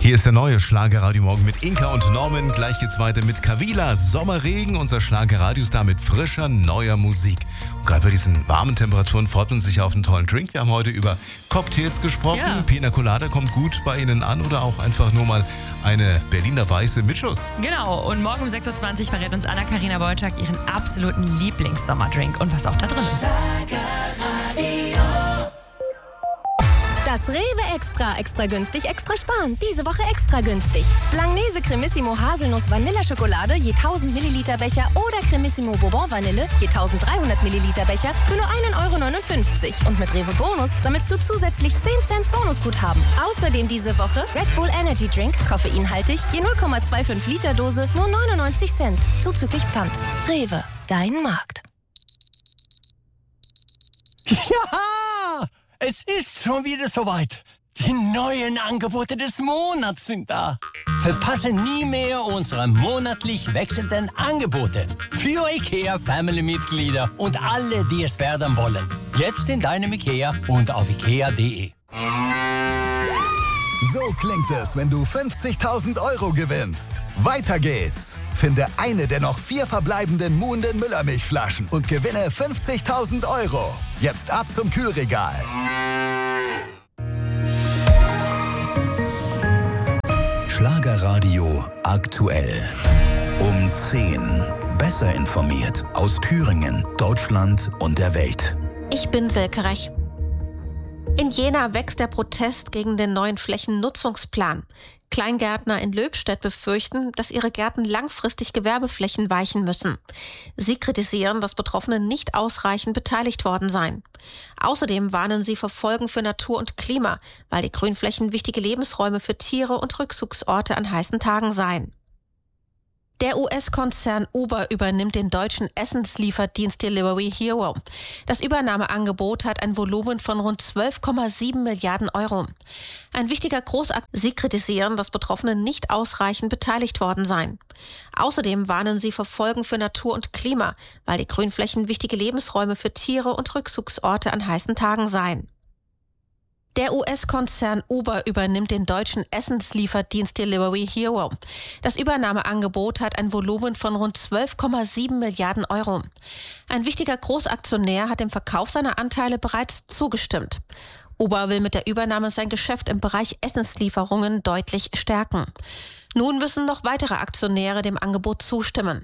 Hier ist der neue Schlagerradio Morgen mit Inka und Norman. Gleich geht's weiter mit Kavila, Sommerregen. Unser Schlagerradio-Star mit frischer, neuer Musik. Und gerade bei diesen warmen Temperaturen freut man sich auf einen tollen Drink. Wir haben heute über Cocktails gesprochen. Ja. Pina Colada kommt gut bei Ihnen an oder auch einfach nur mal eine Berliner Weiße mit Schuss. Genau, und morgen um 6.20 Uhr verrät uns Anna-Karina Wojcik ihren absoluten Lieblings-Sommerdrink und was auch da drin ist. Das Rewe Extra günstig, extra sparen. Diese Woche extra günstig. Langnese Cremissimo Haselnuss Vanilleschokolade je 1000 Milliliter Becher oder Cremissimo Bourbon Vanille je 1300 Milliliter Becher für nur 1,59 €. Und mit Rewe Bonus sammelst du zusätzlich 10 Cent Bonusguthaben. Außerdem diese Woche Red Bull Energy Drink, koffeinhaltig, je 0,25 Liter Dose, nur 99 Cent. Zuzüglich Pfand. Rewe, dein Markt. Ja! Es ist schon wieder soweit. Die neuen Angebote des Monats sind da. Verpasse nie mehr unsere monatlich wechselnden Angebote. Für IKEA-Family-Mitglieder und alle, die es werden wollen. Jetzt in deinem IKEA und auf ikea.de. So klingt es, wenn du 50.000 € gewinnst. Weiter geht's. Finde eine der noch 4 verbleibenden Muhnden Müllermilchflaschen und gewinne 50.000 €. Jetzt ab zum Kühlregal. Schlagerradio aktuell. Um 10. Besser informiert aus Thüringen, Deutschland und der Welt. Ich bin Silke Rech. In Jena wächst der Protest gegen den neuen Flächennutzungsplan. Kleingärtner in Löbstedt befürchten, dass ihre Gärten langfristig Gewerbeflächen weichen müssen. Sie kritisieren, dass Betroffene nicht ausreichend beteiligt worden seien. Außerdem warnen sie vor Folgen für Natur und Klima, weil die Grünflächen wichtige Lebensräume für Tiere und Rückzugsorte an heißen Tagen seien. Der US-Konzern Uber übernimmt den deutschen Essenslieferdienst Delivery Hero. Das Übernahmeangebot hat ein Volumen von rund 12,7 Milliarden €. Ein wichtiger Großakt. Sie kritisieren, dass Betroffene nicht ausreichend beteiligt worden seien. Außerdem warnen sie vor Folgen für Natur und Klima, weil die Grünflächen wichtige Lebensräume für Tiere und Rückzugsorte an heißen Tagen seien. Der US-Konzern Uber übernimmt den deutschen Essenslieferdienst Delivery Hero. Das Übernahmeangebot hat ein Volumen von rund 12,7 Milliarden €. Ein wichtiger Großaktionär hat dem Verkauf seiner Anteile bereits zugestimmt. Uber will mit der Übernahme sein Geschäft im Bereich Essenslieferungen deutlich stärken. Nun müssen noch weitere Aktionäre dem Angebot zustimmen.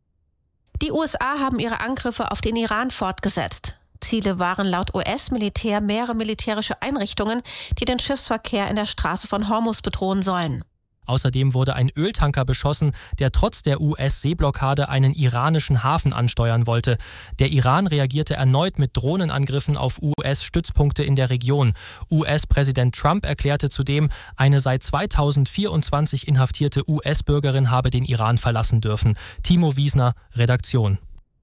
Die USA haben ihre Angriffe auf den Iran fortgesetzt. Ziele waren laut US-Militär mehrere militärische Einrichtungen, die den Schiffsverkehr in der Straße von Hormuz bedrohen sollen. Außerdem wurde ein Öltanker beschossen, der trotz der US-Seeblockade einen iranischen Hafen ansteuern wollte. Der Iran reagierte erneut mit Drohnenangriffen auf US-Stützpunkte in der Region. US-Präsident Trump erklärte zudem, eine seit 2024 inhaftierte US-Bürgerin habe den Iran verlassen dürfen. Timo Wiesner, Redaktion.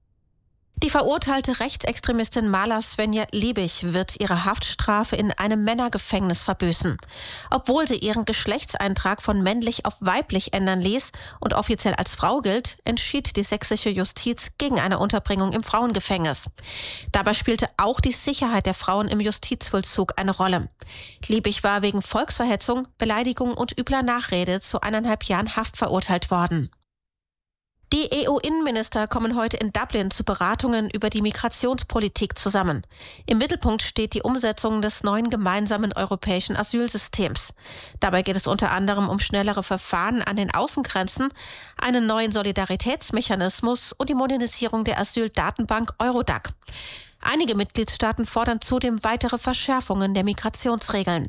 Die verurteilte Rechtsextremistin Mala Svenja Liebig wird ihre Haftstrafe in einem Männergefängnis verbüßen. Obwohl sie ihren Geschlechtseintrag von männlich auf weiblich ändern ließ und offiziell als Frau gilt, entschied die sächsische Justiz gegen eine Unterbringung im Frauengefängnis. Dabei spielte auch die Sicherheit der Frauen im Justizvollzug eine Rolle. Liebig war wegen Volksverhetzung, Beleidigung und übler Nachrede zu 1,5 Jahren Haft verurteilt worden. Die EU-Innenminister kommen heute in Dublin zu Beratungen über die Migrationspolitik zusammen. Im Mittelpunkt steht die Umsetzung des neuen gemeinsamen europäischen Asylsystems. Dabei geht es unter anderem um schnellere Verfahren an den Außengrenzen, einen neuen Solidaritätsmechanismus und die Modernisierung der Asyldatenbank Eurodac. Einige Mitgliedstaaten fordern zudem weitere Verschärfungen der Migrationsregeln.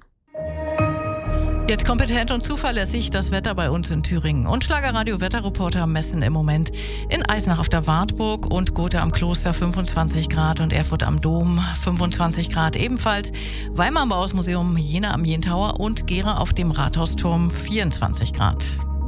Jetzt kompetent und zuverlässig das Wetter bei uns in Thüringen. Und Schlagerradio-Wetterreporter messen im Moment in Eisenach auf der Wartburg und Gotha am Kloster 25 Grad und Erfurt am Dom 25 Grad ebenfalls. Weimar am Bauhausmuseum, Jena am Jentauer und Gera auf dem Rathausturm 24 Grad.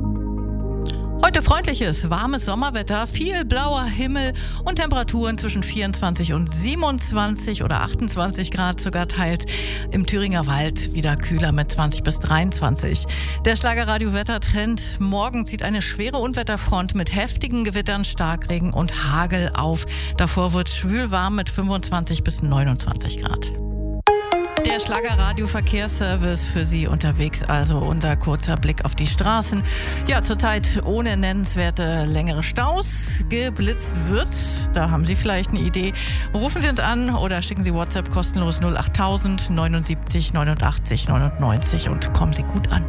Heute freundliches, warmes Sommerwetter, viel blauer Himmel und Temperaturen zwischen 24 und 27 oder 28 Grad sogar teils. Im Thüringer Wald wieder kühler mit 20 bis 23. Der Schlagerradio-Wettertrend. Morgen zieht eine schwere Unwetterfront mit heftigen Gewittern, Starkregen und Hagel auf. Davor wird schwül warm mit 25 bis 29 Grad. Der der Schlagerradio Verkehrsservice für Sie unterwegs. Also unser kurzer Blick auf die Straßen. Ja, zurzeit ohne nennenswerte längere Staus. Geblitzt wird. Da haben Sie vielleicht eine Idee. Rufen Sie uns an oder schicken Sie WhatsApp kostenlos 08000 79 89 99 und kommen Sie gut an.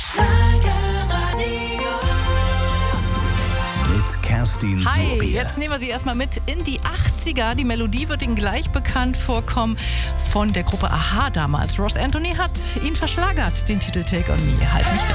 Mit Kerstin Hi, Sorbier. jetzt nehmen wir Sie erstmal mit in die 80er. Die Melodie wird Ihnen gleich bekannt vorkommen von der Gruppe Aha damals. Ross Anthony hat ihn verschlagert, den Titel Take On Me. Halt mich fest.